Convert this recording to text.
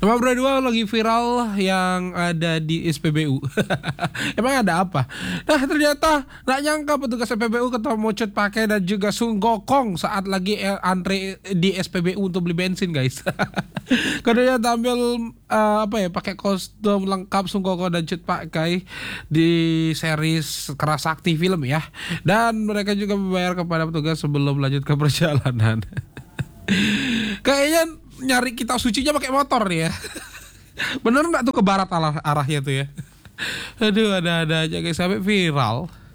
Sama berdua lagi viral yang ada di SPBU. Emang ada apa? Nah ternyata nggak nyangka petugas SPBU ketemu Cut Pake dan juga Sung Gokong saat lagi antre di SPBU untuk beli bensin guys. Keduanya tampil pakai kostum lengkap Sung Gokong dan Cut Pake di series Keras Sakti film ya. Dan mereka juga membayar kepada petugas sebelum lanjut ke perjalanan. Kayaknya nyari kitab sucinya pakai motor nih ya. Bener nggak tuh ke barat arahnya tuh ya? Aduh ada-ada aja guys sampai viral.